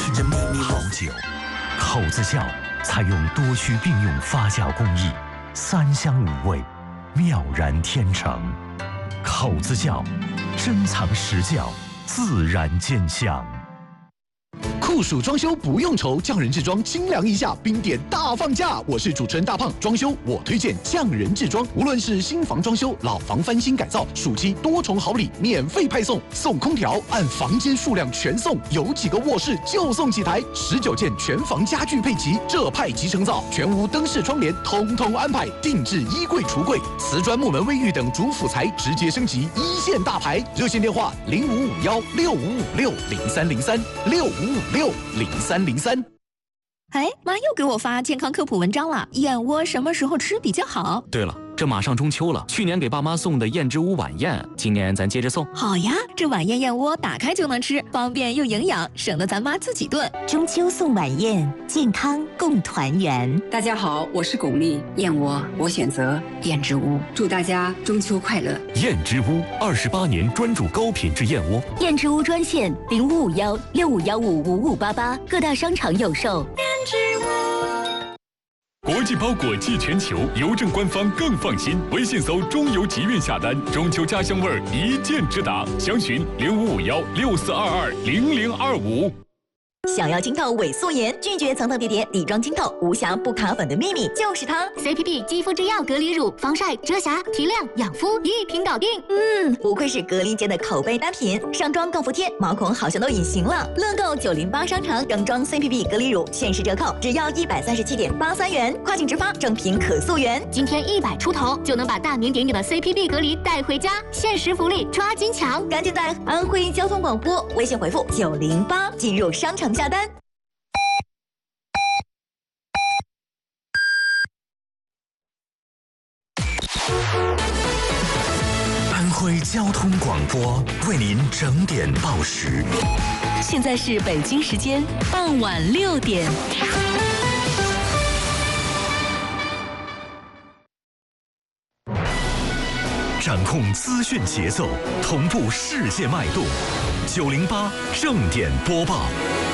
好酒，口子窖采用多区并用发酵工艺，3香5味，妙然天成。口子窖，珍藏实窖，自然见香。 酷暑装修不用愁，匠人制装清凉一下，冰点大放价。我是主持人大胖，装修我推荐匠人制装。无论是新房装修、老房翻新改造，暑期多重好礼免费派送，送空调，按房间数量全送，有几个卧室就送几台，19件全房家具配齐，这派即成造，全屋灯饰窗帘通通安排，定制衣柜、橱柜、瓷砖、木门、卫浴等主辅材直接升级1线大牌。热线电话05516556030365560303。 哎，妈又给我发健康科普文章了，燕窝什么时候吃比较好？ 对了，这马上中秋了，去年给爸妈送的燕之屋晚宴，今年咱接着送。 好呀，这晚宴燕窝打开就能吃，方便又营养，省得咱妈自己炖。 中秋送晚宴，健康共团圆。 大家好，我是巩俐，燕窝我选择燕之屋，祝大家中秋快乐。 燕之屋28年专注高品质燕窝。 燕之屋专线0551655588，各大商场有售。 国际包裹寄全球，邮政官方更放心。微信搜中邮集运下单，中秋家乡味儿一键直达。详询055164220025。 想要晶透伪素颜，拒绝层层叠叠底妆晶透，无瑕不卡粉的秘密就是它 CPB 肌肤之钥隔离乳，防晒、遮瑕、提亮、养肤一瓶搞定。 不愧是格林洁的口碑单品，上妆更服帖，毛孔好像都隐形了。乐购908商场整装 CPB 隔离乳限时折扣，只要137.83元，跨境直发，正品可溯源。 今天100出头就能把大名鼎鼎的 CPB 隔离带回家，限时福利抓紧抢！ 赶紧在安徽交通广播微信回复908进入商场下单。 安徽交通广播为您整点报时。 现在是北京时间傍晚6点。 掌控资讯节奏，同步世界脉动。908正点播报。